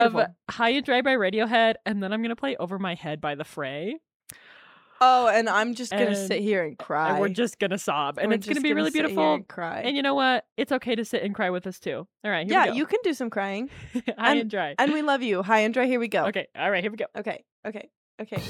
of Beautiful. High and Dry by Radiohead, and then I'm gonna play Over My Head by The Fray. Oh, and I'm just gonna sit And here and cry. we're just gonna sob, and We're it's gonna just be really sit here beautiful. and cry. And you know what? It's okay to sit and cry with us too. All right, here Yeah, we go. you can do some crying. High and Dry. And we love you. High and Dry, here we go. Okay, all right, here we go. Okay.